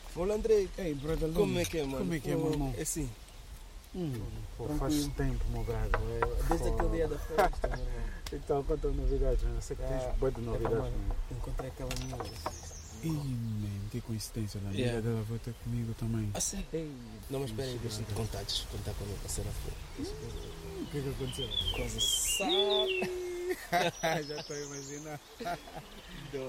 Olá, André. Ei, brother, Como é que é, mano? Como é que é, meu irmão? É assim. Pô, faz tempo, meu brother. Desde aquele dia da festa, meu irmão. Então, conta novidades, né? Eu sei que tens boa de novidades. Mano, encontrei aquela menina. Ih, man, que coincidência, lá. Yeah. A dela vai ter comigo também. Ah, sério? Não, mas espera aí, deixa-me te contar com a minha parceira. O que aconteceu? Coisa sabe. Já estou a imaginar.